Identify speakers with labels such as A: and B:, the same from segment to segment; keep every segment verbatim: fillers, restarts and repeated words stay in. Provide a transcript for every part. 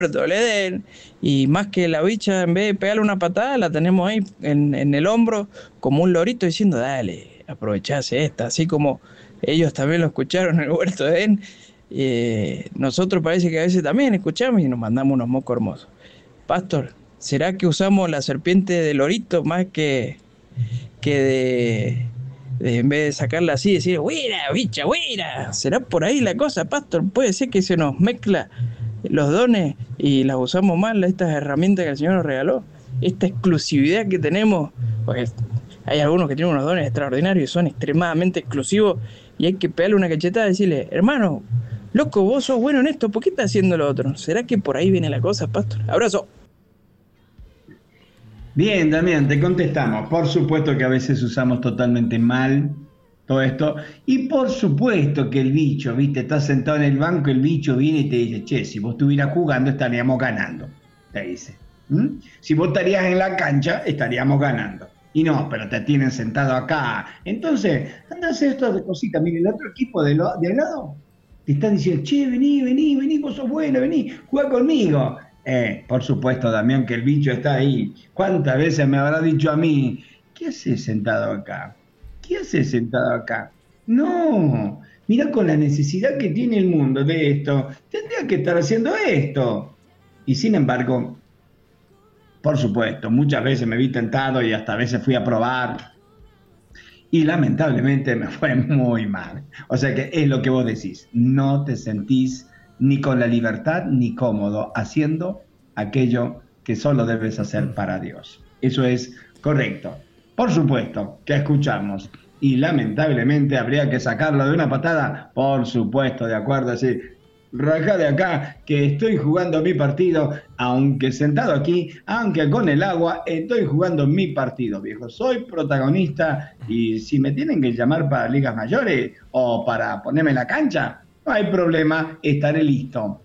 A: le den, y más que la bicha, en vez de pegarle una patada, la tenemos ahí en, en el hombro como un lorito diciendo, dale, aprovechase esta, así como ellos también lo escucharon en el huerto de Edén. Eh, nosotros parece que a veces también escuchamos y nos mandamos unos mocos hermosos. Pastor, ¿será que usamos la serpiente de lorito más que, que de, de en vez de sacarla así, decir, ¡huira, bicha, huira! ¿Será por ahí la cosa, Pastor? Puede ser que se nos mezcla los dones y las usamos mal, estas herramientas que el Señor nos regaló, esta exclusividad que tenemos, pues hay algunos que tienen unos dones extraordinarios y son extremadamente exclusivos y hay que pegarle una cachetada y decirle, hermano, loco, vos sos bueno en esto, ¿por qué estás haciendo lo otro? ¿Será que por ahí viene la cosa, Pastor? Abrazo.
B: Bien, Damián, te contestamos. Por supuesto que a veces usamos totalmente mal todo esto. Y por supuesto que el bicho, viste, estás sentado en el banco, el bicho viene y te dice, che, si vos estuvieras jugando estaríamos ganando, te dice. ¿Mm? Si vos estarías en la cancha, estaríamos ganando. Y no, pero te tienen sentado acá. Entonces, anda a hacer esto de cositas. Mire, el otro equipo de, lo, de al lado te está diciendo, che, vení, vení, vení, vos sos bueno, vení, juega conmigo. Eh, por supuesto, Damián, que el bicho está ahí. ¿Cuántas veces me habrá dicho a mí, ¿qué haces sentado acá? ¿Qué haces sentado acá? No, mira con la necesidad que tiene el mundo de esto, tendría que estar haciendo esto. Y sin embargo, por supuesto, muchas veces me vi tentado y hasta a veces fui a probar y lamentablemente me fue muy mal. O sea que es lo que vos decís, no te sentís ni con la libertad ni cómodo haciendo aquello que solo debes hacer para Dios. Eso es correcto. Por supuesto que escuchamos y lamentablemente habría que sacarlo de una patada, por supuesto, de acuerdo, así, rajá de acá que estoy jugando mi partido, aunque sentado aquí, aunque con el agua, estoy jugando mi partido, viejo. Soy protagonista y si me tienen que llamar para ligas mayores o para ponerme en la cancha, no hay problema, estaré listo.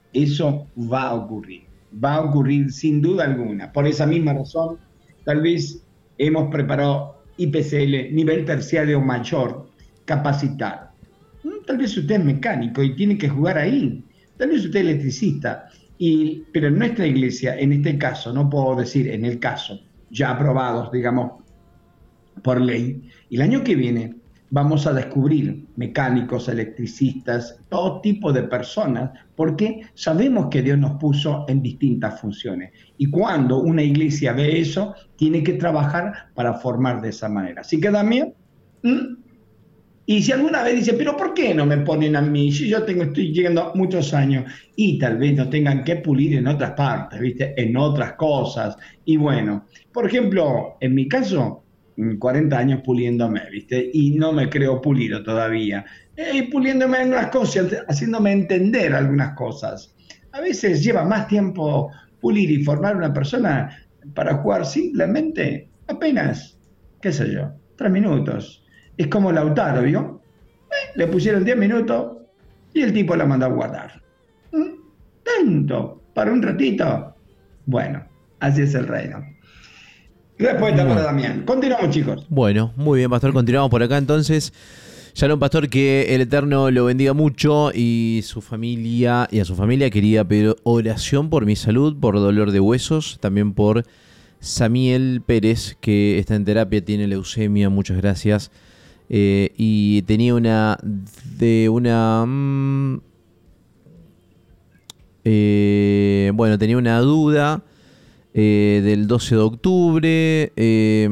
B: Eso va a ocurrir, va a ocurrir sin duda alguna. Por esa misma razón, tal vez hemos preparado I P C L, nivel terciario mayor, capacitado. Tal vez usted es mecánico y tiene que jugar ahí. Tal vez usted es electricista. Y, pero en nuestra iglesia, en este caso, no puedo decir en el caso, ya aprobados, digamos, por ley, el año que viene vamos a descubrir mecánicos, electricistas, todo tipo de personas, porque sabemos que Dios nos puso en distintas funciones. Y cuando una iglesia ve eso, tiene que trabajar para formar de esa manera. Así que Damián, ¿m? Y si alguna vez dice, pero ¿por qué no me ponen a mí? Si yo tengo, estoy llegando muchos años y tal vez nos tengan que pulir en otras partes, ¿viste? En otras cosas. Y bueno, por ejemplo, en mi caso, cuarenta años puliéndome, ¿viste? Y no me creo pulido todavía. Y puliéndome en unas cosas, haciéndome entender algunas cosas. A veces lleva más tiempo pulir y formar una persona para jugar simplemente apenas, qué sé yo, tres minutos. Es como Lautaro, ¿vio? Eh, le pusieron diez minutos y el tipo la mandó a guardar. ¿Mm? ¿Tanto? ¿Para un ratito? Bueno, así es el reino. Respuesta para Damián. Continuamos, chicos.
C: Bueno, muy bien, pastor. Continuamos por acá entonces. Shalom, pastor, que el Eterno lo bendiga mucho y su familia y a su familia. Quería pedir oración por mi salud, por dolor de huesos, también por Samiel Pérez, que está en terapia, tiene leucemia. Muchas gracias. Eh, y tenía una de una mmm, eh, bueno, tenía una duda eh, del doce de octubre. Eh,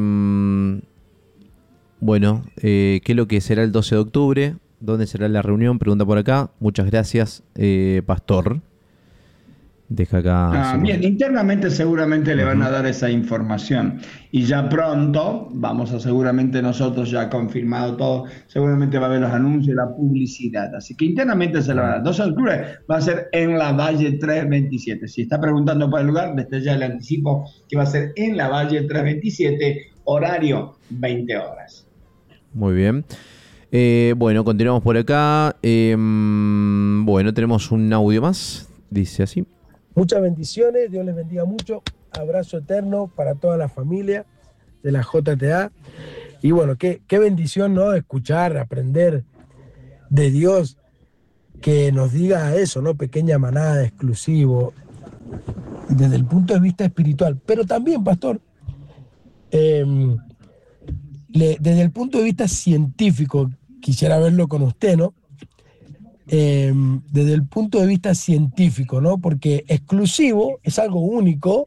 C: bueno, eh, ¿qué es lo que será el doce de octubre? ¿Dónde será la reunión? Pregunta por acá. Muchas gracias, eh, pastor. Deja acá.
B: Ah, bien, internamente seguramente le van a dar esa información y ya pronto, vamos a seguramente nosotros ya confirmado todo, seguramente va a haber los anuncios, la publicidad, así que internamente se la van a dar. doce de octubre va a ser en la Valle trescientos veintisiete. Si está preguntando por el lugar, desde ya le anticipo que va a ser en la Valle trescientos veintisiete, horario veinte horas.
C: Muy bien. Eh, bueno, continuamos por acá. Eh, bueno, tenemos un audio más. Dice así.
D: Muchas bendiciones, Dios les bendiga mucho. Abrazo eterno para toda la familia de la J T A. Y bueno, qué, qué bendición, ¿no? Escuchar, aprender de Dios, que nos diga eso, ¿no? Pequeña manada, exclusivo. desde el punto de vista espiritual, pero también, pastor, eh, le, desde el punto de vista científico, quisiera verlo con usted, ¿no? Eh, desde el punto de vista científico, ¿no? Porque exclusivo es algo único,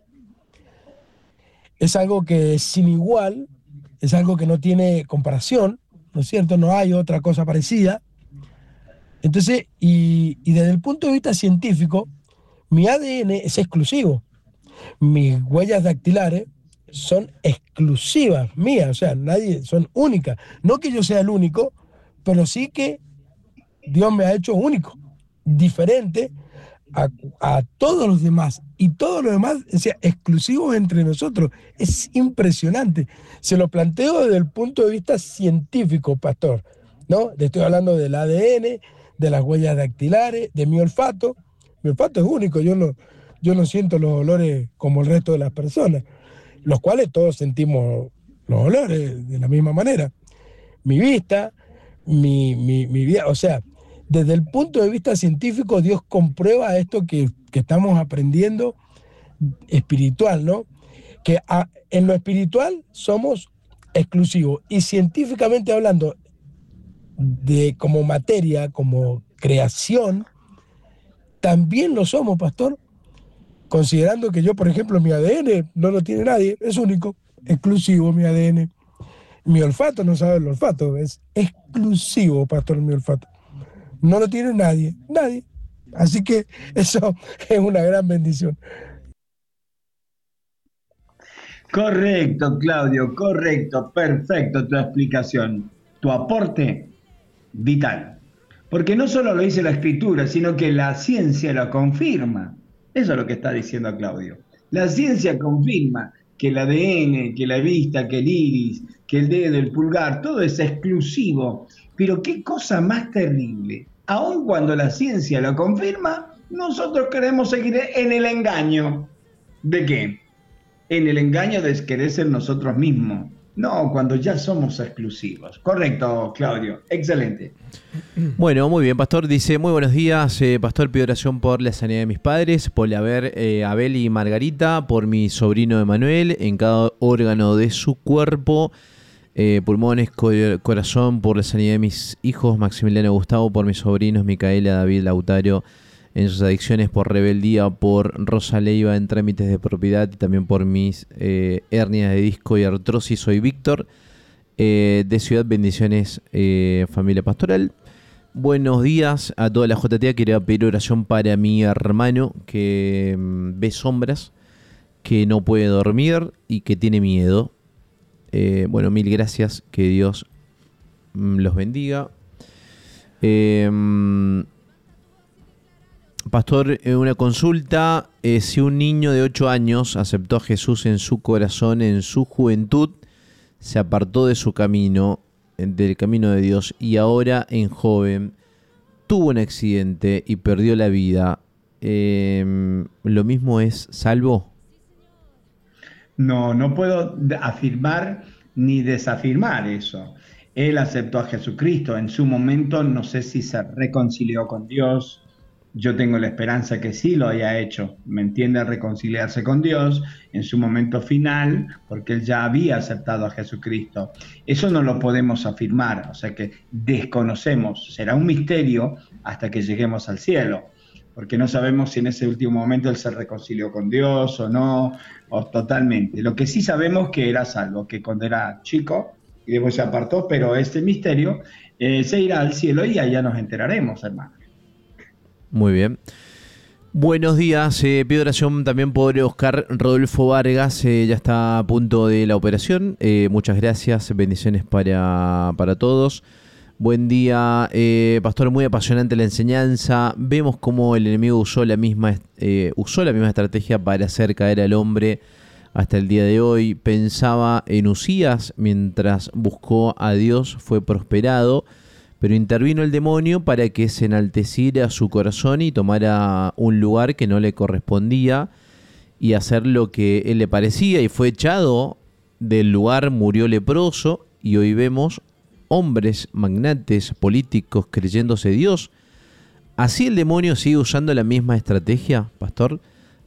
D: es algo que es sin igual, es algo que no tiene comparación, ¿no es cierto? No hay otra cosa parecida. Entonces, y, y desde el punto de vista científico, mi A D N es exclusivo. Mis huellas dactilares son exclusivas mías, o sea, nadie, son únicas. No que yo sea el único, pero sí que Dios me ha hecho único, diferente a, a todos los demás. Y todos los demás, o sea, exclusivos entre nosotros. Es impresionante. Se lo planteo desde el punto de vista científico, pastor, ¿no? Le estoy hablando del A D N, de las huellas dactilares, de mi olfato. Mi olfato es único, yo no, yo no siento los olores como el resto de las personas, los cuales todos sentimos los olores de la misma manera. Mi vista, mi, mi, mi vida, o sea, desde el punto de vista científico, Dios comprueba esto que, que estamos aprendiendo espiritual, ¿no? Que a, en lo espiritual somos exclusivos y científicamente hablando, de como materia, como creación, también lo somos, pastor, considerando que yo, por ejemplo, mi A D N no lo tiene nadie, es único, exclusivo mi A D N. Mi olfato no sabe el olfato, es exclusivo, pastor, mi olfato. No lo tiene nadie, nadie. Así que eso es una gran bendición.
B: Correcto, Claudio, correcto, perfecto tu explicación, tu aporte vital. Porque no solo lo dice la Escritura, sino que la ciencia lo confirma. Eso es lo que está diciendo Claudio. La ciencia confirma que el A D N, que la vista, que el iris, que el dedo, el pulgar, todo es exclusivo. Pero qué cosa más terrible. Aun cuando la ciencia lo confirma, nosotros queremos seguir en el engaño. ¿De qué? En el engaño de querer ser nosotros mismos. No, cuando ya somos exclusivos. Correcto, Claudio. Excelente.
C: Bueno, muy bien, pastor. Dice, muy buenos días, eh, pastor, pido oración por la sanidad de mis padres, por haber eh, Abel y Margarita, por mi sobrino Emanuel, en cada órgano de su cuerpo, eh, pulmones, co corazón, por la sanidad de mis hijos, Maximiliano y Gustavo, por mis sobrinos, Micaela, David, Lautario, en sus adicciones, por rebeldía, por Rosa Leiva en trámites de propiedad y también por mis eh, hernias de disco y artrosis. Soy Víctor, eh, de Ciudad Bendiciones, eh, familia pastoral. Buenos días a toda la J T A. Quería pedir oración para mi hermano que mmm, ve sombras, que no puede dormir y que tiene miedo. Eh, bueno, mil gracias, que Dios mmm, los bendiga. Eh, Pastor, una consulta, eh, si un niño de ocho años aceptó a Jesús en su corazón, en su juventud, se apartó de su camino, del camino de Dios, y ahora en joven tuvo un accidente y perdió la vida, eh, ¿lo mismo es salvo?
B: No, no puedo afirmar ni desafirmar eso. Él aceptó a Jesucristo. En su momento no sé si se reconcilió con Dios. Yo tengo la esperanza que sí lo haya hecho, ¿me entiende? Reconciliarse con Dios en su momento final, porque él ya había aceptado a Jesucristo. Eso no lo podemos afirmar, o sea que desconocemos, será un misterio hasta que lleguemos al cielo, porque no sabemos si en ese último momento él se reconcilió con Dios o no, o totalmente. Lo que sí sabemos que era salvo, que cuando era chico y después se apartó, pero este misterio eh, se irá al cielo y allá nos enteraremos, hermano.
C: Muy bien. Buenos días, eh, pido oración también por Oscar Rodolfo Vargas, eh, ya está a punto de la operación. Eh, muchas gracias, bendiciones para, para todos. Buen día, eh, pastor, muy apasionante la enseñanza. Vemos cómo el enemigo usó la misma, eh, usó la misma estrategia para hacer caer al hombre hasta el día de hoy. Pensaba en Usías, mientras buscó a Dios fue prosperado. Pero intervino el demonio para que se enalteciera su corazón y tomara un lugar que no le correspondía y hacer lo que él le parecía, y fue echado del lugar, murió leproso, y hoy vemos hombres, magnates, políticos creyéndose Dios. ¿Así el demonio sigue usando la misma estrategia, pastor?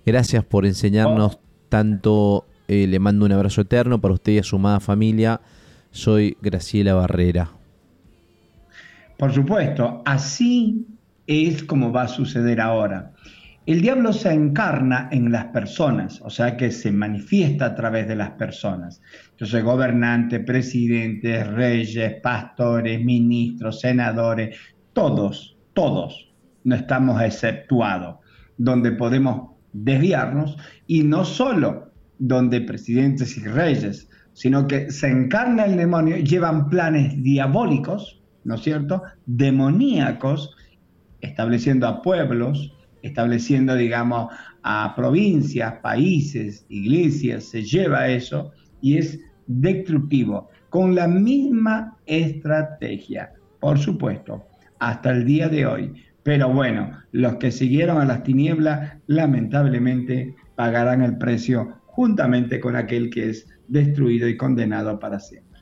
C: Gracias por enseñarnos
B: Oh.
C: tanto. Eh, le mando un abrazo eterno para usted y a su amada familia. Soy Graciela Barrera.
B: Por supuesto, así es como va a suceder ahora. El diablo se encarna en las personas, o sea que se manifiesta a través de las personas. Entonces, gobernantes, presidentes, reyes, pastores, ministros, senadores, todos, todos, no estamos exceptuados, donde podemos desviarnos, y no solo donde presidentes y reyes, sino que se encarna el demonio, llevan planes diabólicos, ¿no es cierto?, demoníacos, estableciendo a pueblos, estableciendo, digamos, a provincias, países, iglesias, se lleva eso y es destructivo, con la misma estrategia, por supuesto, hasta el día de hoy. Pero bueno, los que siguieron a las tinieblas, lamentablemente, pagarán el precio juntamente con aquel que es destruido y condenado para siempre.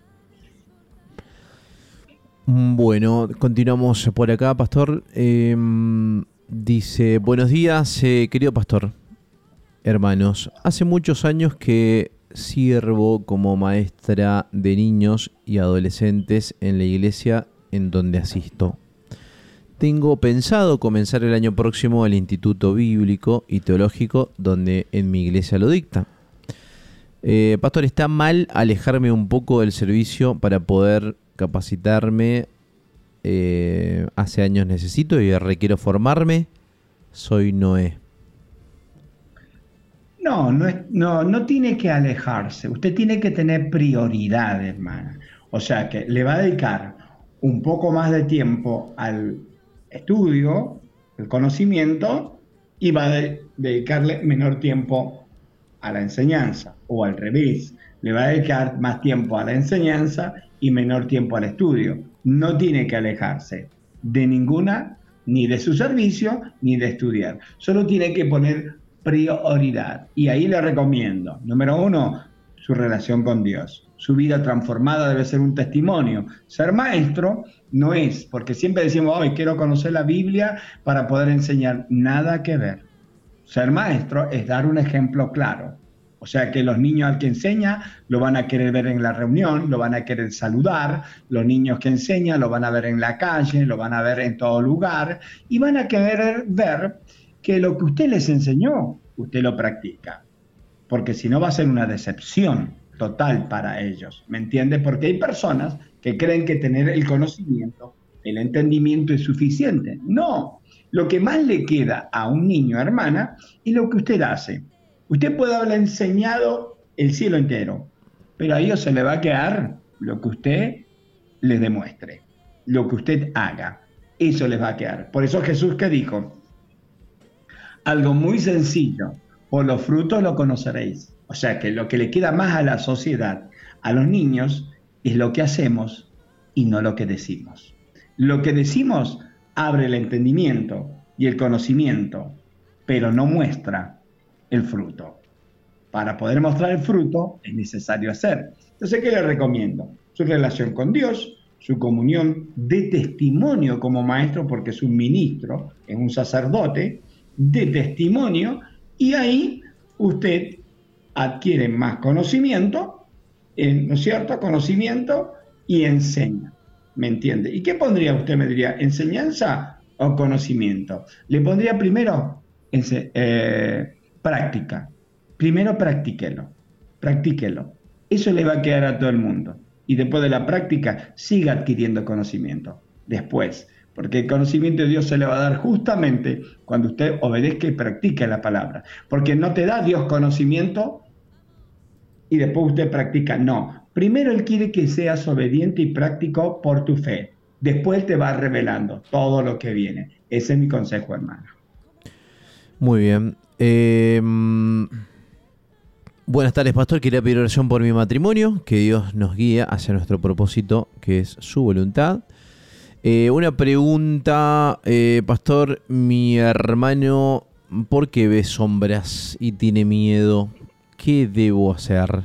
C: Bueno, continuamos por acá, pastor. Eh, dice, buenos días, eh, querido pastor, hermanos. Hace muchos años que sirvo como maestra de niños y adolescentes en la iglesia en donde asisto. Tengo pensado comenzar el año próximo el Instituto Bíblico y Teológico donde en mi iglesia lo dicta. Eh, pastor, ¿está mal alejarme un poco del servicio para poder capacitarme? Eh, hace años necesito y requiero formarme. Soy Noé.
B: No, no, es, no, no tiene que alejarse. Usted tiene que tener prioridad, hermana. O sea que le va a dedicar un poco más de tiempo al estudio, el conocimiento, y va a de, dedicarle menor tiempo a la enseñanza, o al revés, le va a dedicar más tiempo a la enseñanza y menor tiempo al estudio. No tiene que alejarse de ninguna, ni de su servicio, ni de estudiar. Solo tiene que poner prioridad. Y ahí le recomiendo, número uno, su relación con Dios. Su vida transformada debe ser un testimonio. Ser maestro no es, porque siempre decimos, hoy quiero conocer la Biblia para poder enseñar. Nada que ver. Ser maestro es dar un ejemplo claro. O sea que los niños al que enseña lo van a querer ver en la reunión, lo van a querer saludar, los niños que enseñan lo van a ver en la calle, lo van a ver en todo lugar y van a querer ver que lo que usted les enseñó, usted lo practica. Porque si no va a ser una decepción total para ellos, ¿me entiende? Porque hay personas que creen que tener el conocimiento, el entendimiento es suficiente. No, lo que más le queda a un niño, hermana, es lo que usted hace. Usted puede haberle enseñado el cielo entero, pero a ellos se le va a quedar lo que usted les demuestre, lo que usted haga. Eso les va a quedar. Por eso Jesús que dijo, algo muy sencillo, por los frutos lo conoceréis. O sea que lo que le queda más a la sociedad, a los niños, es lo que hacemos y no lo que decimos. Lo que decimos abre el entendimiento y el conocimiento, pero no muestra el fruto. Para poder mostrar el fruto es necesario hacer. Entonces, ¿qué le recomiendo? Su relación con Dios, su comunión de testimonio como maestro, porque es un ministro, es un sacerdote, de testimonio, y ahí usted adquiere más conocimiento, ¿no es cierto? Conocimiento y enseña, ¿me entiende? ¿Y qué pondría usted? Me diría, ¿enseñanza o conocimiento? Le pondría primero eh, práctica. Primero practíquelo, practíquelo. Eso le va a quedar a todo el mundo. Y después de la práctica, siga adquiriendo conocimiento. Después, porque el conocimiento de Dios se le va a dar justamente cuando usted obedezca y practique la palabra. Porque no te da Dios conocimiento y después usted practica. No, primero Él quiere que seas obediente y práctico por tu fe. Después Él te va revelando todo lo que viene. Ese es mi consejo, hermano.
C: Muy bien. Eh, buenas tardes, pastor. Quería pedir oración por mi matrimonio, que Dios nos guíe hacia nuestro propósito, que es su voluntad. Eh, una pregunta, eh, pastor. Mi hermano, ¿por qué ve sombras y tiene miedo? ¿Qué debo hacer?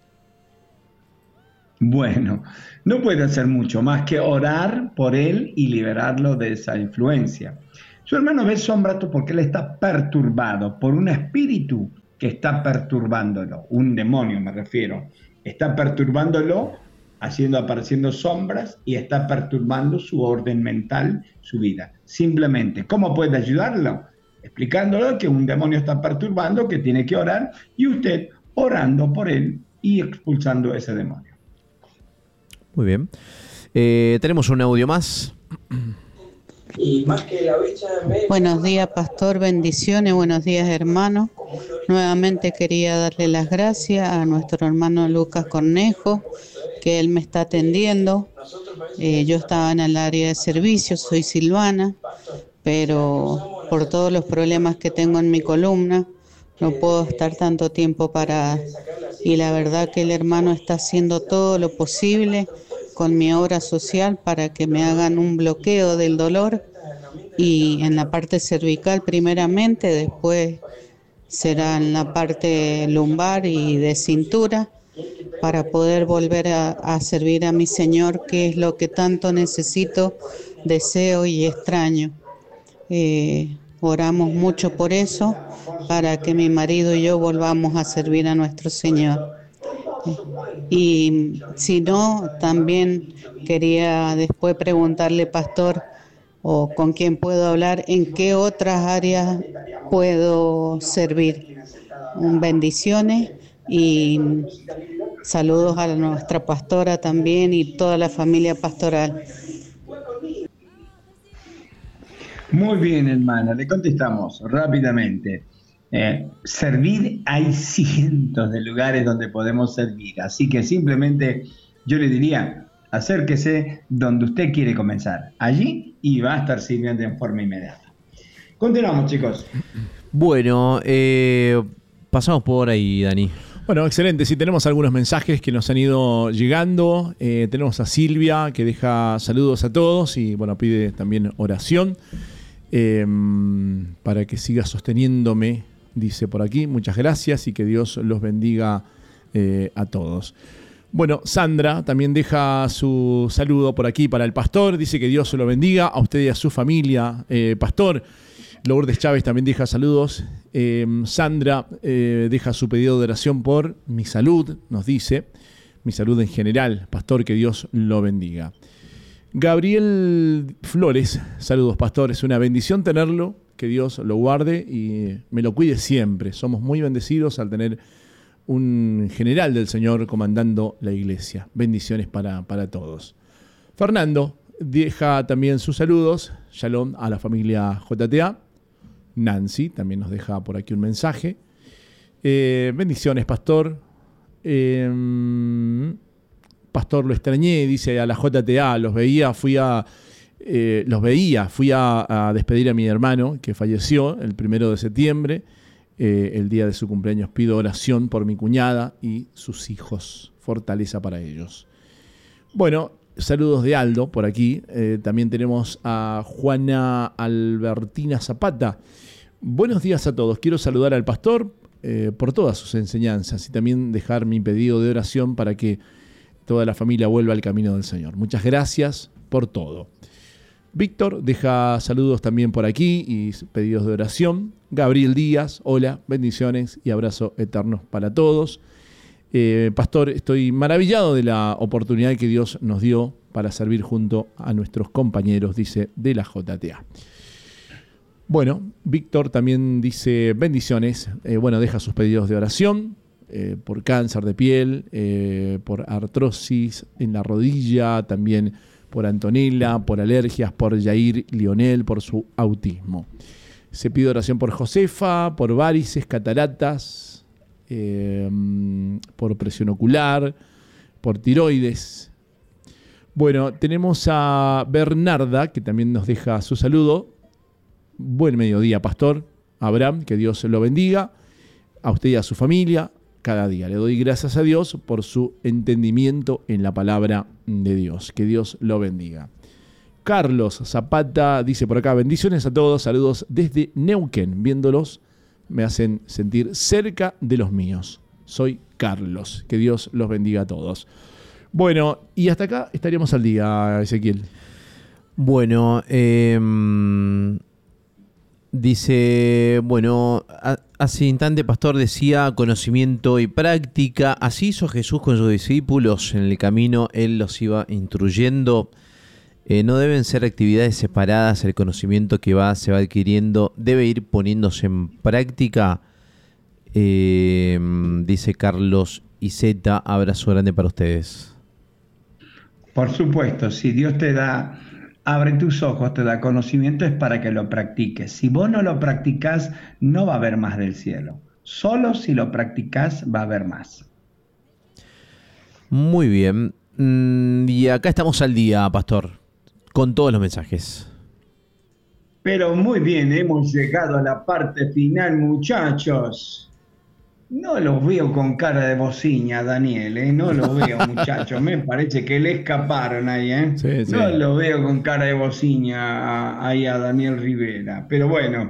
B: Bueno, no puede hacer mucho más que orar por él y liberarlo de esa influencia. Su hermano ve sombras porque él está perturbado por un espíritu que está perturbándolo, un demonio me refiero, está perturbándolo, haciendo apareciendo sombras y está perturbando su orden mental, su vida. Simplemente, ¿cómo puede ayudarlo? Explicándole que un demonio está perturbando, que tiene que orar, y usted orando por él y expulsando ese demonio.
C: Muy bien. Eh, tenemos un audio más.
A: Y más que la bicha me...
E: Buenos días, pastor, bendiciones, buenos días, hermano. Nuevamente quería darle las gracias a nuestro hermano Lucas Cornejo, que él me está atendiendo. Eh, yo estaba en el área de servicio, soy Silvana, pero por todos los problemas que tengo en mi columna, no puedo estar tanto tiempo parada. Y la verdad que el hermano está haciendo todo lo posible con mi obra social para que me hagan un bloqueo del dolor y en la parte cervical primeramente, después será en la parte lumbar y de cintura para poder volver a, a servir a mi Señor, que es lo que tanto necesito, deseo y extraño. Eh, oramos mucho por eso, para que mi marido y yo volvamos a servir a nuestro Señor. Y si no, también quería después preguntarle, pastor, o con quién puedo hablar, en qué otras áreas puedo servir. Bendiciones y saludos a nuestra pastora también y toda la familia pastoral.
B: Muy bien, hermana, le contestamos rápidamente. Eh, servir, hay cientos de lugares donde podemos servir, así que simplemente yo le diría, acérquese donde usted quiere comenzar, allí, y va a estar sirviendo en forma inmediata. Continuamos, chicos.
C: Bueno, eh, pasamos por ahí, Dani.
F: Bueno, excelente. Sí, tenemos algunos mensajes que nos han ido llegando. Eh, tenemos a Silvia, que deja saludos a todos y bueno, pide también oración eh, para que siga sosteniéndome. Dice por aquí, muchas gracias y que Dios los bendiga eh, a todos. Bueno, Sandra también deja su saludo por aquí para el pastor. Dice que Dios lo bendiga a usted y a su familia, eh, pastor. Lourdes Chávez también deja saludos. Eh, Sandra eh, deja su pedido de oración por mi salud, nos dice. Mi salud en general, pastor, que Dios lo bendiga. Gabriel Flores, saludos, pastor. Es una bendición tenerlo. Que Dios lo guarde y me lo cuide siempre. Somos muy bendecidos al tener un general del Señor comandando la iglesia. Bendiciones para, para todos. Fernando deja también sus saludos. Shalom a la familia J T A. Nancy también nos deja por aquí un mensaje. Eh, bendiciones, pastor. Eh, pastor, lo extrañé, dice a la J T A. Los veía, fui a... Eh, los veía, fui a, a despedir a mi hermano que falleció el primero de septiembre, eh, el día de su cumpleaños. Pido oración por mi cuñada y sus hijos, fortaleza para ellos. Bueno, saludos de Aldo por aquí. Eh, también tenemos a Juana Albertina Zapata. Buenos días a todos. Quiero saludar al pastor eh, por todas sus enseñanzas y también dejar mi pedido de oración para que toda la familia vuelva al camino del Señor. Muchas gracias por todo. Víctor deja saludos también por aquí y pedidos de oración. Gabriel Díaz, hola, bendiciones y abrazo eternos para todos. Eh, pastor, estoy maravillado de la oportunidad que Dios nos dio para servir junto a nuestros compañeros, dice, de la J T A. Bueno, Víctor también dice bendiciones. Eh, bueno, deja sus pedidos de oración eh, por cáncer de piel, eh, por artrosis en la rodilla, también por Antonella, por alergias, por Yair Lionel, por su autismo. Se pide oración por Josefa, por varices, cataratas, eh, por presión ocular, por tiroides. Bueno, tenemos a Bernarda, que también nos deja su saludo. Buen mediodía, pastor. Abraham, que Dios lo bendiga. A usted y a su familia. Cada día le doy gracias a Dios por su entendimiento en la palabra de Dios. Que Dios lo bendiga. Carlos Zapata dice por acá, bendiciones a todos, saludos desde Neuquén. Viéndolos me hacen sentir cerca de los míos. Soy Carlos. Que Dios los bendiga a todos. Bueno, y hasta acá estaríamos al día, Ezequiel.
C: Bueno, eh, Dice, bueno, a- hace instante Pastor decía conocimiento y práctica. Así hizo Jesús con sus discípulos en el camino, Él los iba instruyendo. Eh, no deben ser actividades separadas, el conocimiento que va, se va adquiriendo debe ir poniéndose en práctica. Eh, dice Carlos Iseta, abrazo grande para ustedes.
B: Por supuesto, si Dios te da, abre tus ojos, te da conocimiento, es para que lo practiques. Si vos no lo practicás, no va a haber más del cielo. Solo si lo practicás va a haber más.
C: Muy bien. Mm, y acá estamos al día, Pastor, con todos los mensajes.
B: Pero muy bien, hemos llegado a la parte final, muchachos. No los veo con cara de bociña, Daniel, ¿eh? No los veo, muchachos. Me parece que le escaparon ahí, ¿eh?
F: Sí, sí.
B: No lo veo con cara de bociña a- ahí a Daniel Rivera. Pero bueno.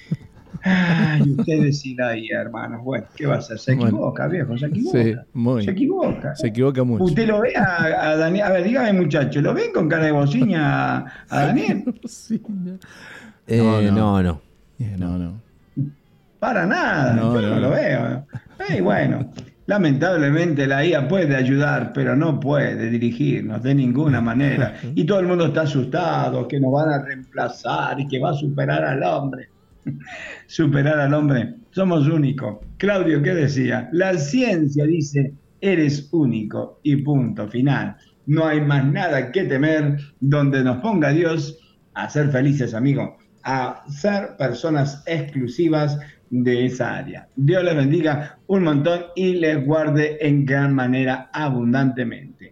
B: Ay, usted decida ahí, hermanos. Bueno, ¿qué va a hacer? Se
F: Bueno.
B: equivoca, viejo, se equivoca.
F: Sí, muy.
B: Se equivoca.
F: Se equivoca mucho.
B: Usted lo ve a, a Daniel. A ver, dígame, muchacho, ¿lo ven con cara de bociña a, a Daniel?
F: Sí, no.
C: Eh,
F: No,
C: no,
F: no.
C: no.
F: No, no.
B: Para nada,
F: No,
B: yo no,
F: no.
B: lo veo. Y bueno, lamentablemente la I A puede ayudar, pero no puede dirigirnos de ninguna manera. Y todo el mundo está asustado, que nos van a reemplazar y que va a superar al hombre. Superar al hombre, somos únicos. Claudio, ¿qué decía? La ciencia dice, eres único y punto final. No hay más nada que temer donde nos ponga Dios a ser felices, amigos, a ser personas exclusivas de esa área. Dios les bendiga un montón y les guarde en gran manera abundantemente.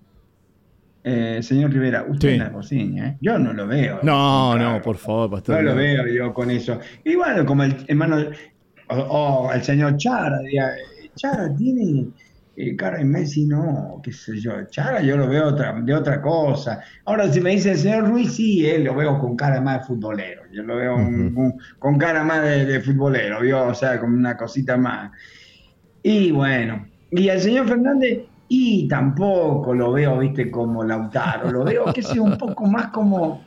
B: Eh, señor Rivera, usted
F: Sí.
B: no es bociña, ¿eh? Yo no lo veo.
F: No,
B: Claro.
F: no, por favor, Pastor.
B: No lo
F: no.
B: veo yo con eso. Y bueno, como el hermano, o, o el señor Chara, diría, Chara tiene eh, cara de Messi, no, qué sé yo. Chara yo lo veo otra, de otra cosa. Ahora, si me dice el señor Ruiz, sí, él lo veo con cara más de futbolero. Yo lo veo un- un- con cara más de, de futbolero, ¿vio? O sea, con una cosita más. Y bueno, y el señor Fernández, y tampoco lo veo, viste, como Lautaro, lo veo, que sea un poco más como,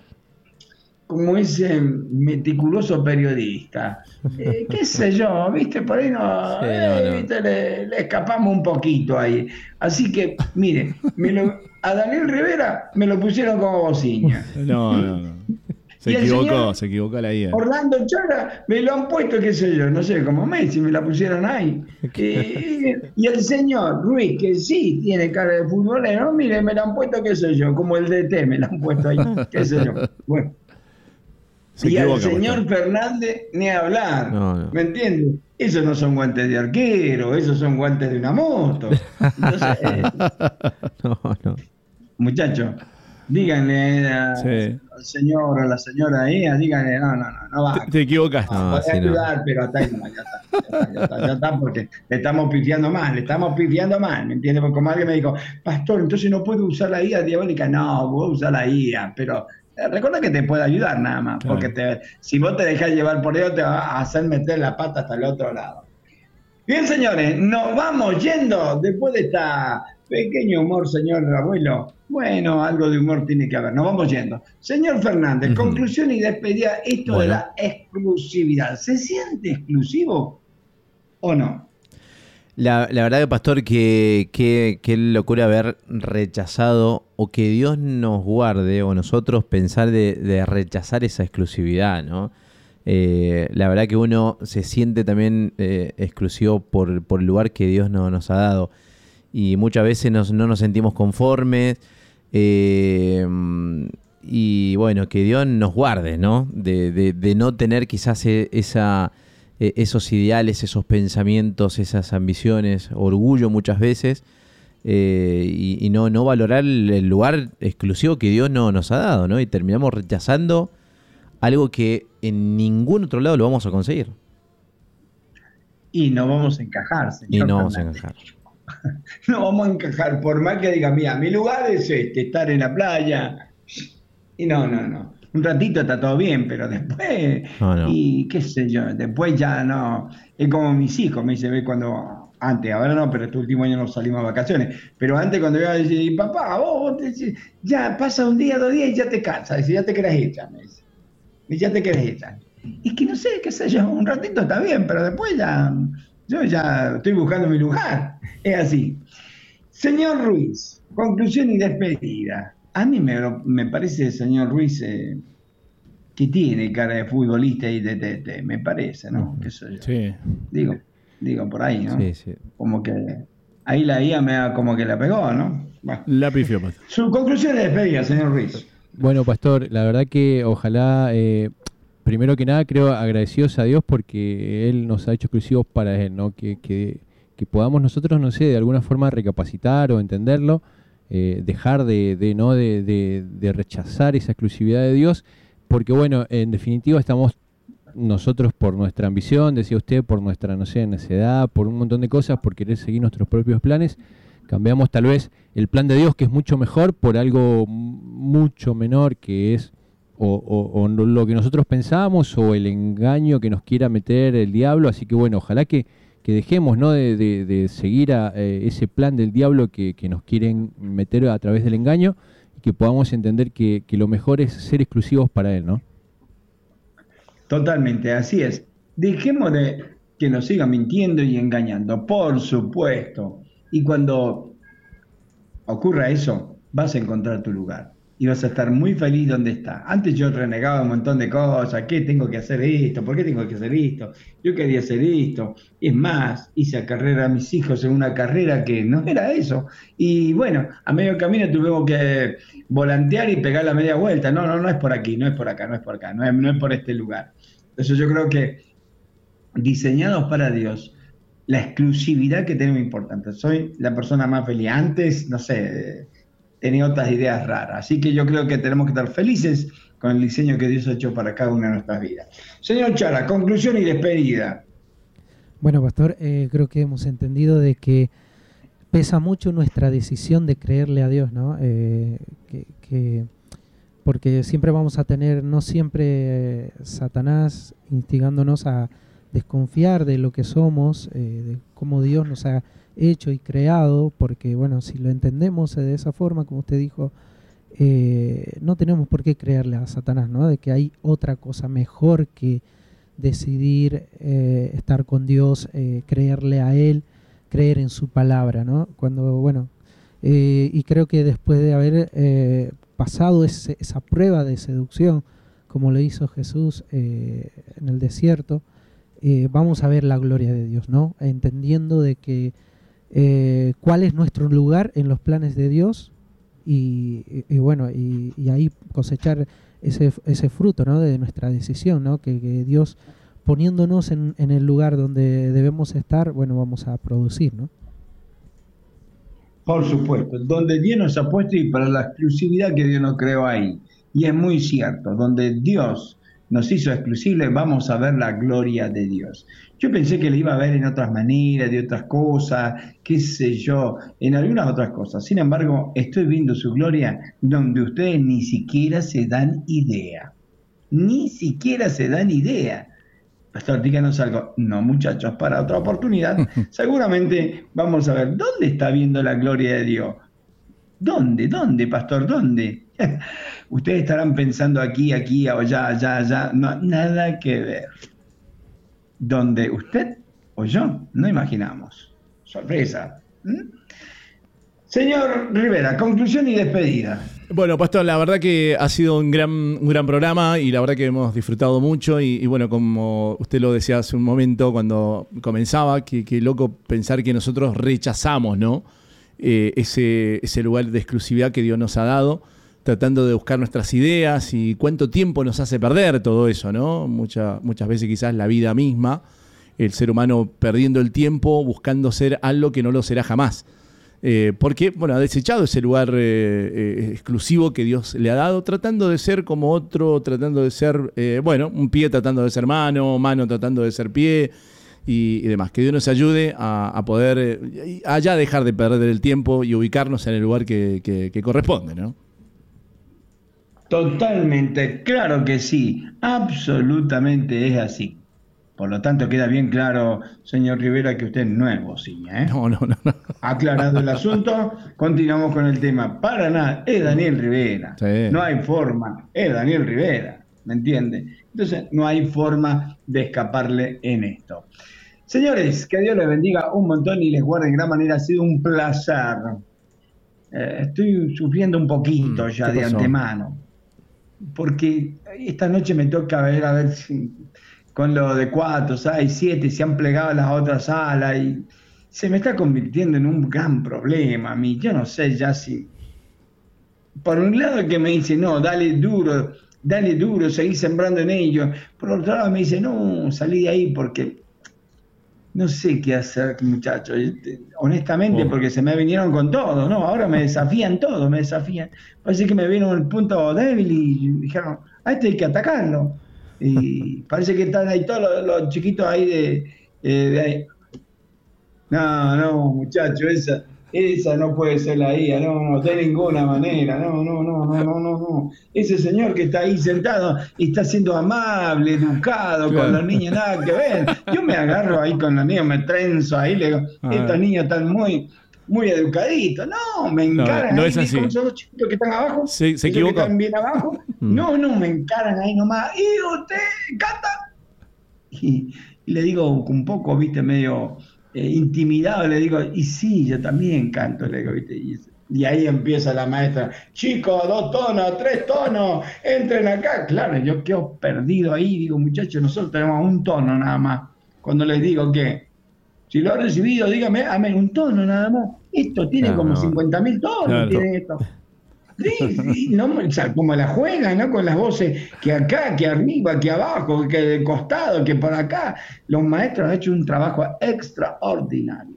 B: como ese meticuloso periodista. Eh, qué sé yo, viste, por ahí no,
C: Sí,
B: eh,
C: no, no.
B: viste, le, le escapamos un poquito ahí. Así que, mire, me lo- a Daniel Rivera me lo pusieron como bociña.
F: No, no, no. Se
B: Y el
F: equivocó,
B: señor
F: se equivocó la I A.
B: Orlando Chara me lo han puesto, qué sé yo, no sé, como Messi me la pusieron ahí. Y, y el señor Ruiz, que sí tiene cara de futbolero, mire, me la han puesto, qué sé yo, como el D T me la han puesto ahí, qué sé yo. Bueno.
F: Se
B: Y al
F: equivoca,
B: señor
F: Pastor.
B: Fernández ni hablar,
C: No, no.
B: ¿me entiendes? Esos no son guantes de arquero, esos son guantes de una moto. Entonces, eh,
C: No, no.
B: muchachos, díganle a-
F: Sí.
B: al señor o a la señora ahí, díganle, no, no, no, no va.
F: Te, te equivocaste.
C: No,
B: Podés
C: sí, no.
B: ayudar, pero hasta ahí nomás, ya está, ya está, ya está, ya está, porque le estamos pifiando mal, le estamos pifiando mal, ¿me entiendes? Porque como alguien me dijo, Pastor, entonces no puedo usar la I A diabólica. No, vos usar la I A, pero eh, recuerda que te puede ayudar nada más,
F: Claro.
B: porque te, si vos te dejás llevar por ello, te va a hacer meter la pata hasta el otro lado. Bien, señores, nos vamos yendo después de esta pequeño humor, señor abuelo. Bueno, algo de humor tiene que haber. Nos vamos yendo. Señor Fernández,
C: Ujú.
B: conclusión y despedida. Esto de
C: Bueno.
B: la exclusividad, ¿se siente exclusivo o no?
C: La, la verdad que, Pastor, que, que, que locura haber rechazado o que Dios nos guarde o nosotros pensar de, de rechazar esa exclusividad, ¿no? Eh, la verdad que uno se siente también eh, exclusivo por, por el lugar que Dios no, nos ha dado y muchas veces nos- no nos sentimos conformes eh, y bueno, que Dios nos guarde, ¿no? De, de- de no tener quizás e- esa... eh, esos ideales, esos pensamientos, esas ambiciones, orgullo muchas veces, eh, y, y no, no valorar el, el lugar exclusivo que Dios no, nos ha dado, ¿no? Y terminamos rechazando algo que en ningún otro lado lo vamos a conseguir.
B: Y no vamos a encajar, señor
C: Y no vamos a
B: Fernández.
C: encajar.
B: No vamos a encajar, por más que diga, mira, mi lugar es este, estar en la playa. Y no, no, no. Un ratito está todo bien, pero después,
C: No, no.
B: y qué sé yo, después ya no. Es como mis hijos, me dice, ve cuando, antes, ahora no, pero este último año no salimos a vacaciones. Pero antes cuando iba a decir, papá, vos, vos te decís, ya pasa un día, dos días y ya te cansas, dice, ya te querés ir, ya, me dice. Y ya te querés ir, ya. es que no sé, qué sé yo, un ratito está bien, pero después ya, yo ya estoy buscando mi lugar. Es así. Señor Ruiz, conclusión y despedida. A mí me, me parece, señor Ruiz, eh, que tiene cara de futbolista y de tete, me parece, ¿no? ¿Qué soy yo?
F: Sí.
B: Digo, digo por ahí, ¿no?
C: Sí, sí.
B: Como que ahí la I A me da como que la pegó, ¿no? Bueno.
F: La pifió, pastor.
B: Su conclusión de despedida, señor Ruiz.
G: Bueno, pastor, la verdad que ojalá, eh, primero que nada, creo agradecidos a Dios porque Él nos ha hecho exclusivos para Él, ¿no? Que, que, que podamos nosotros, no sé, de alguna forma recapacitar o entenderlo, eh, dejar de, de, ¿no? de, de, de rechazar esa exclusividad de Dios, porque bueno, en definitiva estamos nosotros por nuestra ambición, decía usted, por nuestra, no sé, necedad, por un montón de cosas, por querer seguir nuestros propios planes, cambiamos tal vez el plan de Dios, que es mucho mejor, por algo mucho menor, que es o, o, o lo que nosotros pensamos, o el engaño que nos quiera meter el diablo. Así que bueno, ojalá que, que dejemos, ¿no? de, de, de seguir a, eh, ese plan del diablo que, que nos quieren meter a través del engaño, y que podamos entender que, que lo mejor es ser exclusivos para Él, ¿no?
B: Totalmente, así es. Dejemos de que nos sigan mintiendo y engañando, por supuesto. Y cuando ocurra eso, vas a encontrar tu lugar y vas a estar muy feliz donde estás. Antes yo renegaba un montón de cosas. ¿Qué tengo que hacer esto? ¿Por qué tengo que hacer esto? Yo quería hacer esto. Es más, hice a carrera a mis hijos en una carrera que no era eso. Y bueno, a medio camino tuvimos que volantear y pegar la media vuelta. No, no, no es por aquí, no es por acá, no es por acá, no es, no es por este lugar. Entonces yo creo que diseñados para Dios, la exclusividad que tenemos es importante. Soy la persona más feliz. Antes, no sé, tenía otras ideas raras. Así que yo creo que tenemos que estar felices con el diseño que Dios ha hecho para cada una de nuestras vidas. Señor Chara, conclusión y despedida.
H: Bueno, pastor, eh, creo que hemos entendido de que pesa mucho nuestra decisión de creerle a Dios, ¿no? Eh, que, que porque siempre vamos a tener, no siempre eh, Satanás instigándonos a desconfiar de lo que somos, eh, de cómo Dios nos ha hecho y creado, porque bueno, si lo entendemos de esa forma, como usted dijo, eh, no tenemos por qué creerle a Satanás, ¿no? De que hay otra cosa mejor que decidir eh, estar con Dios, eh, creerle a Él, creer en su palabra, ¿no? Cuando, bueno, eh, y creo que después de haber eh, pasado ese, esa prueba de seducción, como lo hizo Jesús eh, en el desierto, Eh, vamos a ver la gloria de Dios, ¿no? Entendiendo de que eh, cuál es nuestro lugar en los planes de Dios y, y, y bueno, y, y ahí cosechar ese, ese fruto, ¿no? De nuestra decisión, ¿no? Que, que Dios poniéndonos en, en el lugar donde debemos estar, bueno, vamos a producir, ¿no?
B: Por supuesto, donde Dios nos ha puesto y para la exclusividad que Dios nos creó ahí. Y es muy cierto, donde Dios nos hizo exclusibles, vamos a ver la gloria de Dios. Yo pensé que le iba a ver en otras maneras, de otras cosas, qué sé yo, en algunas otras cosas. Sin embargo, estoy viendo su gloria donde ustedes ni siquiera se dan idea. Ni siquiera se dan idea. Pastor, díganos algo. No, muchachos, para otra oportunidad. Seguramente vamos a ver, ¿dónde está viendo la gloria de Dios? ¿Dónde? ¿Dónde, pastor? ¿Dónde? Ustedes estarán pensando aquí, aquí, o allá, allá, allá. No, nada que ver. Donde usted o yo no imaginamos. Sorpresa. ¿Mm? Señor Rivera, conclusión y despedida.
F: Bueno, pastor, la verdad que ha sido un gran, un gran programa y la verdad que hemos disfrutado mucho y, y bueno, como usted lo decía hace un momento cuando comenzaba, que, que loco pensar que nosotros rechazamos, ¿no? Eh, ese, ese lugar de exclusividad que Dios nos ha dado, tratando de buscar nuestras ideas y cuánto tiempo nos hace perder todo eso, ¿no? Mucha, muchas veces quizás la vida misma, el ser humano perdiendo el tiempo buscando ser algo que no lo será jamás. Eh, porque, bueno, ha desechado ese lugar eh, eh, exclusivo que Dios le ha dado, tratando de ser como otro, tratando de ser, eh, bueno, un pie tratando de ser mano, mano tratando de ser pie y, y demás. Que Dios nos ayude a, a poder, eh, allá dejar de perder el tiempo y ubicarnos en el lugar que, que, que corresponde, ¿no?
B: Totalmente, claro que sí, absolutamente es así. Por lo tanto, queda bien claro, señor Rivera, que usted no es bocina, ¿eh?
F: No, no, no, no.
B: Aclarado el asunto, continuamos con el tema. Para nada, es Daniel Rivera.
F: Sí.
B: No hay forma, es Daniel Rivera, ¿me entiende? Entonces no hay forma de escaparle en esto. Señores, que Dios les bendiga un montón y les guarde en gran manera. Ha sido un placer. Eh, estoy sufriendo un poquito
F: Mm,
B: ya
F: ¿qué
B: de
F: pasó?
B: antemano, porque esta noche me toca ver a ver si con lo de cuatro, seis, siete se han plegado las otras salas y se me está convirtiendo en un gran problema a mí. Yo no sé ya si... Por un lado que me dice, no, dale duro, dale duro, seguí sembrando en ello. Por otro lado me dice, no, salí de ahí porque no sé qué hacer, muchachos. Honestamente,
F: Oh.
B: porque se me vinieron con todo, ¿no? Ahora me desafían todo, me desafían. Parece que me vieron el punto débil y dijeron, a este hay que atacarlo. Y parece que están ahí todos los, los chiquitos ahí de, eh, de ahí. No, no, muchacho, esa, esa no puede ser la I A, no, no, de ninguna manera, no, no, no, no, no, no, no. Ese señor que está ahí sentado y está siendo amable, educado
F: Claro.
B: con los niños, nada que ver. Yo me agarro ahí con los niños, me trenzo ahí, le digo,
F: Ah.
B: estos niños están muy, muy educaditos. No, me
F: No,
B: encaran
F: no
B: ahí,
F: es así.
B: con esos dos chiquitos que están abajo,
F: Se- se
B: esos que
F: equivocó.
B: están bien abajo.
C: Mm.
B: No, no, me encaran ahí nomás. ¿Y usted canta? Y, y le digo un poco, viste, medio eh, intimidado, le digo, y sí, yo también canto, le digo, viste, y, y ahí empieza la maestra, chicos, dos tonos, tres tonos, entren acá. Claro, yo quedo perdido ahí, digo, muchachos, nosotros tenemos un tono nada más. Cuando les digo que, si lo han recibido, dígame, amén, un tono nada más. Esto tiene
C: Claro,
B: como
C: no.
B: cincuenta mil tonos,
F: Claro.
B: tiene esto. Sí, sí, no, o sea, como la juegan, ¿no? Con las voces que acá, que arriba, que abajo, que de costado, que por acá. Los maestros han hecho un trabajo extraordinario.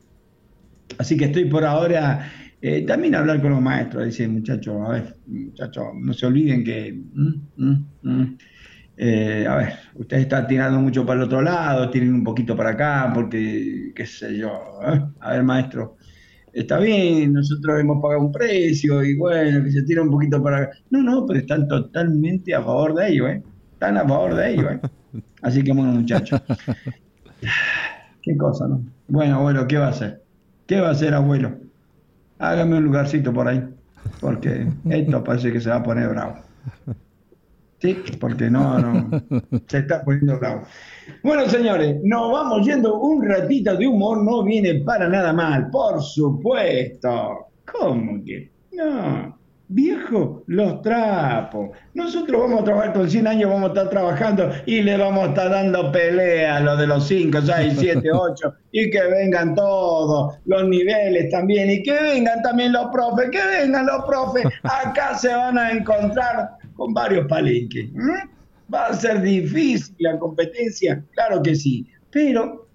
B: Así que estoy por ahora eh, también a hablar con los maestros, dice muchachos, a ver, muchachos, no se olviden que... mm, mm, mm, eh, a ver, ustedes están tirando mucho para el otro lado, tiren un poquito para acá, porque, qué sé yo, ¿eh? A ver, maestro. Está bien, nosotros hemos pagado un precio y bueno, que se tira un poquito para acá. No, no, pero están totalmente a favor de ello, ¿eh? Están a favor de ello, ¿eh? Así que bueno, muchachos. Qué cosa, ¿no? Bueno, abuelo, ¿qué va a hacer? ¿Qué va a hacer, abuelo? Hágame un lugarcito por ahí, porque esto parece que se va a poner bravo. Sí, porque no, no, se está poniendo bravo. Bueno, señores, nos vamos yendo. Un ratito de humor no viene para nada mal, por supuesto. ¿Cómo que? No, viejo, los trapos. Nosotros vamos a trabajar con cien años, vamos a estar trabajando y le vamos a estar dando pelea a los de los cinco, seis, siete, ocho, y que vengan todos, los niveles también, y que vengan también los profes, que vengan los profes. Acá se van a encontrar con varios palenques. ¿Mm? ¿Va a ser difícil la competencia? Claro que sí, pero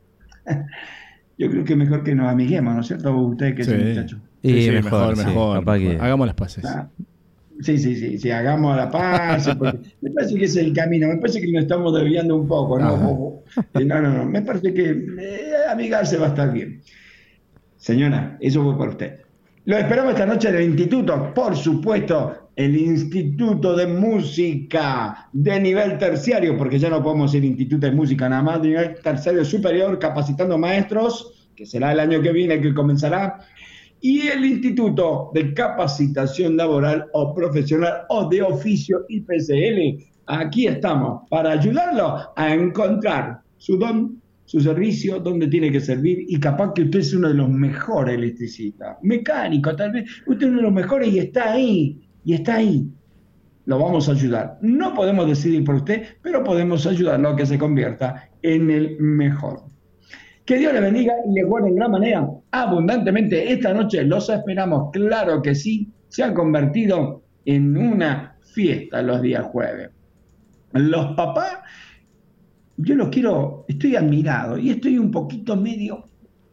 B: yo creo que mejor que nos amiguemos, ¿no es cierto? Ustedes que
F: Sí.
B: son muchachos.
C: Y
F: Sí, sí,
C: mejor,
F: mejor,
C: sí,
F: mejor,
C: capaz
F: mejor.
C: que-
F: Hagamos las paces.
B: Ah, sí, sí, sí, sí, hagamos la paz, porque me parece que es el camino, me parece que nos estamos desviando un poco, ¿no?
F: Ajá.
B: Ojo. Eh, No, no, no, me parece que eh, amigarse va a estar bien. Señora, eso fue para usted. Lo esperamos esta noche en el instituto, por supuesto, el Instituto de Música de nivel terciario, porque ya no podemos ir Instituto de Música nada más, de nivel terciario superior, capacitando maestros, que será el año que viene que comenzará, y el Instituto de Capacitación Laboral o Profesional o de Oficio I P C L. Aquí estamos para ayudarlo a encontrar su don, su servicio, donde tiene que servir, y capaz que usted es uno de los mejores electricistas, mecánico, tal vez usted es uno de los mejores y está ahí, y está ahí. Lo vamos a ayudar. No podemos decidir por usted, pero podemos ayudarlo a que se convierta en el mejor. Que Dios le bendiga y le guarde en gran manera abundantemente. Esta noche los esperamos, claro que sí. Se ha convertido en una fiesta los días jueves. Los papás, yo los quiero, estoy admirado y estoy un poquito medio,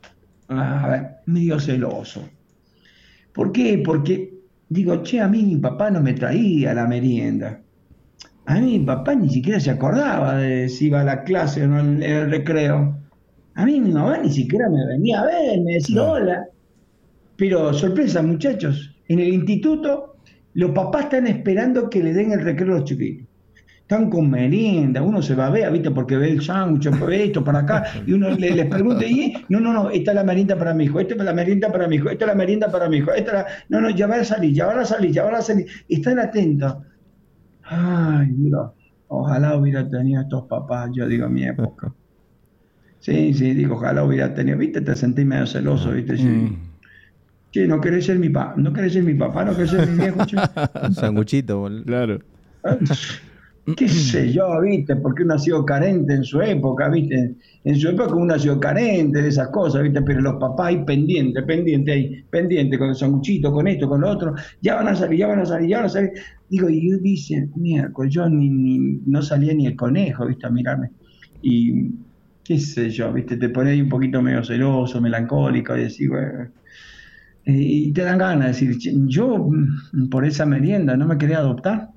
B: a ver, medio celoso. ¿Por qué? Porque digo, che, a mí mi papá no me traía la merienda. A mí mi papá ni siquiera se acordaba de si iba a la clase o no en el recreo. A mí mi mamá ni siquiera me venía a ver, me decía
F: Claro.
B: hola. Pero sorpresa, muchachos, en el instituto los papás están esperando que le den el recreo a los chiquitos. Están con merienda, uno se va a ver, ¿viste? Porque ve el sándwich, ve esto para acá, y uno le, les pregunta, y no, no, no, esta es la merienda para mi hijo, esta es la merienda para mi hijo, esta es la merienda para mi hijo, esta es la... No, no, ya van a salir, ya van a salir, ya van a salir. Están atentos. Ay, Dios. Ojalá hubiera tenido estos papás, yo digo, en mi época. Sí, sí, digo, ojalá hubiera tenido, viste, te sentí medio celoso, viste, sí.
F: Mm.
B: Che, no querés ser mi papá, no querés ser mi papá, no querés ser mi viejo, che.
C: Sanguchito, boludo.
F: Claro.
B: Qué sé yo, viste, porque uno ha sido carente en su época, viste, en su época uno ha sido carente de esas cosas, viste, pero los papás ahí pendientes, pendientes ahí, pendientes con el sanguchito, con esto, con lo otro, ya van a salir, ya van a salir, ya van a salir. Digo, y yo dice, miércoles, yo ni, ni, no salía ni el conejo, viste, a mirarme. Y qué sé yo, viste, te pones ahí un poquito medio celoso, melancólico, y decís, bueno, y te dan ganas de decir, yo por esa merienda no me quería adoptar.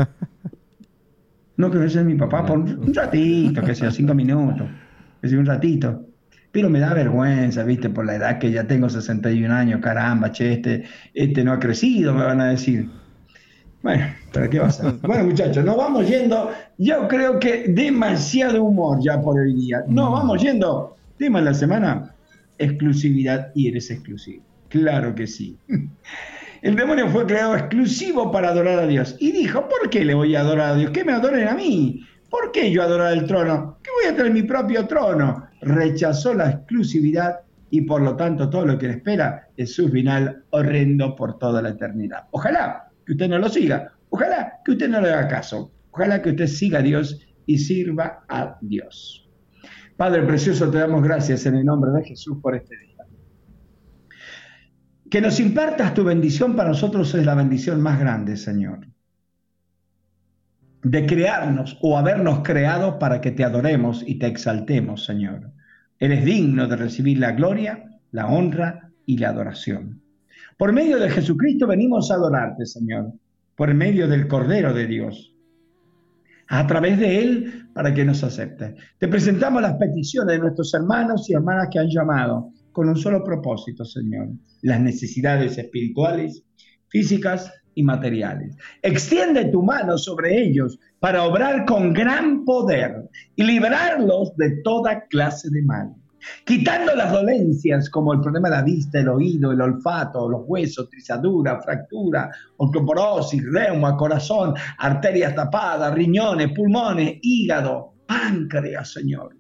B: No quiero ser mi papá por un ratito, que sea cinco minutos, que sea un ratito. Pero me da vergüenza, viste, por la edad que ya tengo, sesenta y un años, caramba, che, este, este no ha crecido, me van a decir. Bueno, pero ¿qué va a ser? Bueno, muchachos, nos vamos yendo. Yo creo que demasiado humor ya por hoy día. Nos vamos yendo. Tema de la semana, exclusividad, y eres exclusivo. Claro que sí. El demonio fue creado exclusivo para adorar a Dios. Y dijo, ¿por qué le voy a adorar a Dios? Que me adoren a mí. ¿Por qué yo adorar el trono? Que voy a tener mi propio trono. Rechazó la exclusividad y por lo tanto todo lo que le espera es su final horrendo por toda la eternidad. Ojalá que usted no lo siga. Ojalá que usted no le haga caso. Ojalá que usted siga a Dios y sirva a Dios. Padre precioso, te damos gracias en el nombre de Jesús por este día. Que nos impartas tu bendición para nosotros es la bendición más grande, Señor. De crearnos o habernos creado para que te adoremos y te exaltemos, Señor. Eres digno de recibir la gloria, la honra y la adoración. Por medio de Jesucristo venimos a adorarte, Señor. Por medio del Cordero de Dios. A través de Él, para que nos acepte. Te presentamos las peticiones de nuestros hermanos y hermanas que han llamado con un solo propósito, Señor. Las necesidades espirituales, físicas y materiales. Extiende tu mano sobre ellos para obrar con gran poder y librarlos de toda clase de mal. Quitando las dolencias como el problema de la vista, el oído, el olfato, los huesos, trizadura, fractura, osteoporosis, reuma, corazón, arterias tapadas, riñones, pulmones, hígado, páncreas, Señor.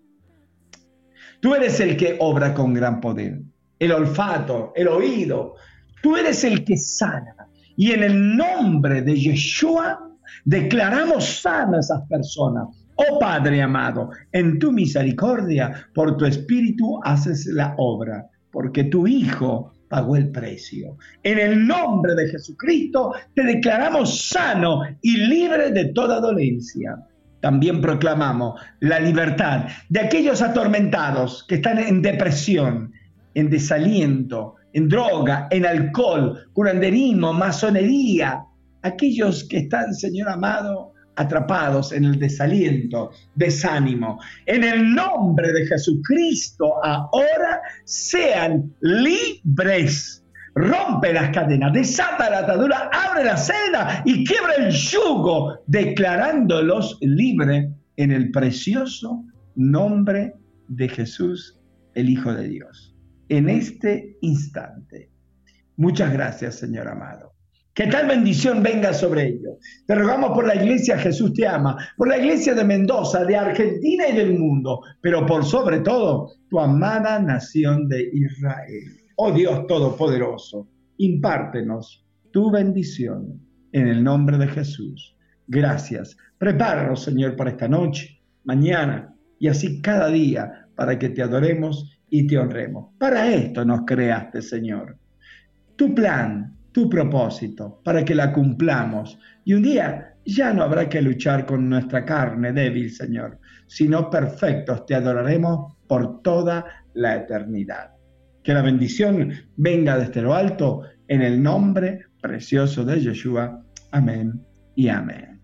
B: Tú eres el que obra con gran poder. El olfato, el oído. Tú eres el que sana. Y en el nombre de Yeshua declaramos sanas a esas personas. Oh Padre amado, en tu misericordia, por tu Espíritu haces la obra, porque tu Hijo pagó el precio. En el nombre de Jesucristo te declaramos sano y libre de toda dolencia. También proclamamos la libertad de aquellos atormentados que están en depresión, en desaliento, en droga, en alcohol, curanderismo, masonería. Aquellos que están, Señor amado, atrapados en el desaliento, desánimo. En el nombre de Jesucristo ahora sean libres. Rompe las cadenas, desata la atadura, abre la celda y quiebra el yugo, declarándolos libres en el precioso nombre de Jesús, el Hijo de Dios. En este instante. Muchas gracias, Señor amado. Que tal bendición venga sobre ellos. Te rogamos por la iglesia Jesús te ama, por la iglesia de Mendoza, de Argentina y del mundo, pero por sobre todo, tu amada nación de Israel. Oh Dios Todopoderoso, impártenos tu bendición en el nombre de Jesús. Gracias. Prepáranos, Señor, para esta noche, mañana y así cada día para que te adoremos y te honremos. Para esto nos creaste, Señor. Tu plan, tu propósito, para que la cumplamos. Y un día ya no habrá que luchar con nuestra carne débil, Señor, sino perfectos te adoraremos por toda la eternidad. Que la bendición venga desde lo alto en el nombre precioso de Yeshua. Amén y amén.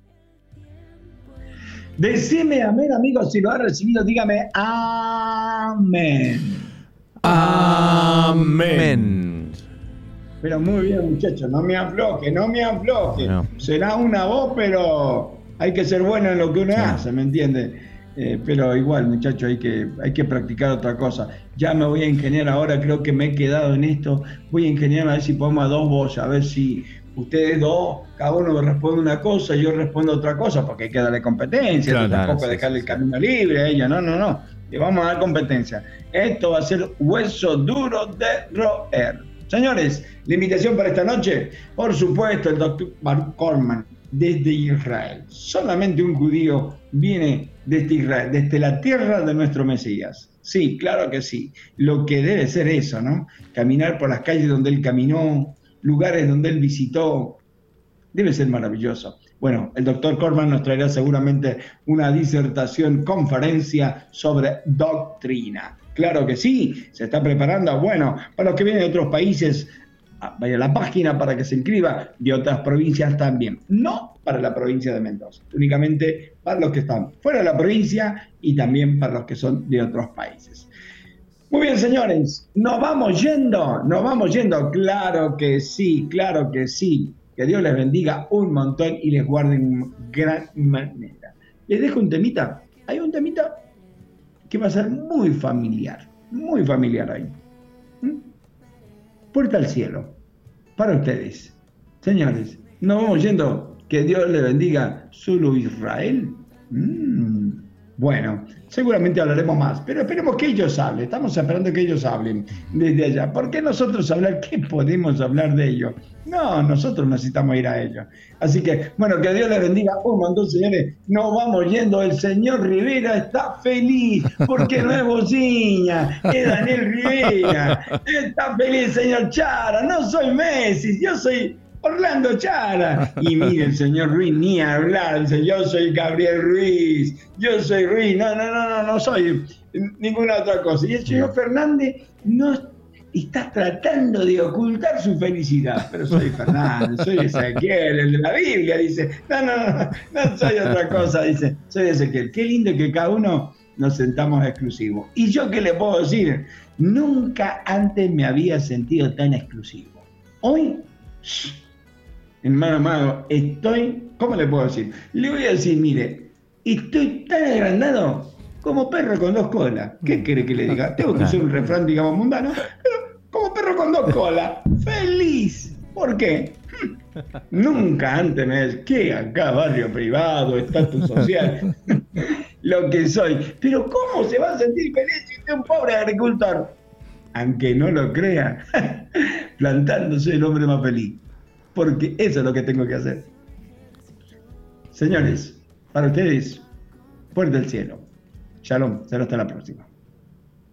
B: Decime amén, amigos, si lo han recibido, dígame amén.
C: Amén.
B: Pero muy bien, muchachos, no me afloje, no me afloje. No. Será una voz, pero hay que ser bueno en lo que uno sí. hace, ¿me entiende? Eh, pero igual, muchachos, hay que, hay que practicar otra cosa. Ya me voy a ingeniar ahora, creo que me he quedado en esto. Voy a ingeniar a ver si pongo a dos voces, a ver si ustedes dos, cada uno responde una cosa y yo respondo otra cosa, porque hay que darle competencia,
F: Claro,
B: tampoco
C: claro, sí,
B: dejarle
C: sí,
B: el camino libre a ella, no, no, no, le vamos a dar competencia. Esto va a ser hueso duro de roer. Señores, la invitación para esta noche, por supuesto, el doctor Mark Korman, desde Israel. Solamente un judío viene desde Israel, desde la tierra de nuestro Mesías. Sí, claro que sí. Lo que debe ser eso, ¿no? Caminar por las calles donde él caminó, lugares donde él visitó, debe ser maravilloso. Bueno, el doctor Korman nos traerá seguramente una disertación, conferencia sobre doctrina. Claro que sí, se está preparando. Bueno, para los que vienen de otros países, vaya a la página para que se inscriba, de otras provincias también. No para la provincia de Mendoza, únicamente para los que están fuera de la provincia y también para los que son de otros países. Muy bien, señores, nos vamos yendo, nos vamos yendo. Claro que sí, claro que sí. Que Dios les bendiga un montón y les guarde en gran manera. Les dejo un temita. Hay un temita que va a ser muy familiar, muy familiar ahí. ¿Mm? Puerta al cielo, para ustedes. Señores, nos vamos yendo. Que Dios les bendiga. ¿Solo Israel? Mm. Bueno, seguramente hablaremos más, pero esperemos que ellos hablen. Estamos esperando que ellos hablen desde allá. ¿Por qué nosotros hablar? ¿Qué podemos hablar de ellos? No, nosotros necesitamos ir a ellos. Así que, bueno, que Dios les bendiga un montón, señores. Nos vamos yendo. El señor Rivera está feliz porque no es Bociña, es Daniel Rivera. Está feliz, señor Chara. No soy Messi, yo soy Orlando Chara. Y mire, el señor Ruiz, ni hablar. Dice, yo soy Gabriel Ruiz, yo soy Ruiz. No, no, no, no, no soy ninguna otra cosa. Y el señor Fernández no está tratando de ocultar su felicidad. Pero soy Fernández, soy Ezequiel, el de la Biblia. Dice, no, no, no, no soy otra cosa. Dice, soy Ezequiel. Qué lindo que cada uno nos sentamos exclusivos. Y yo, ¿qué le puedo decir? Nunca antes me había sentido tan exclusivo. Hoy, hermano amado, estoy, ¿cómo le puedo decir? Le voy a decir, mire, estoy tan agrandado como perro con dos colas. ¿Qué quiere que le diga? Tengo que usar un refrán, digamos, mundano, pero como perro con dos colas. ¡Feliz! ¿Por qué? Nunca antes me decía, ¿qué acá? Barrio privado, estatus social, lo que soy. Pero ¿cómo se va a sentir feliz si usted es un pobre agricultor? Aunque no lo crea, plantándose el hombre más feliz. Porque eso es lo que tengo que hacer. Señores, para ustedes, puerta del cielo. Shalom, será hasta la próxima.